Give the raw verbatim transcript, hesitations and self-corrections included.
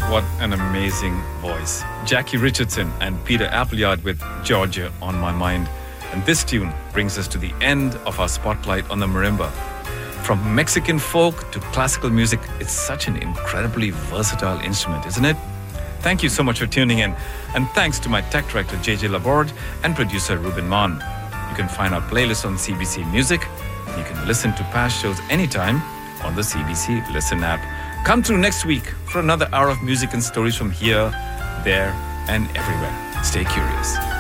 What an amazing voice. Jackie Richardson and Peter Appleyard with Georgia on My Mind. And this tune brings us to the end of our spotlight on the marimba. From Mexican folk to classical music, it's such an incredibly versatile instrument, isn't it? Thank you so much for tuning in. And thanks to my tech director, J J Laborde, and producer, Ruben Mann. You can find our playlist on C B C Music. You can listen to past shows anytime on the C B C Listen app. Come through next week for another hour of music and stories from here, there, and everywhere. Stay curious.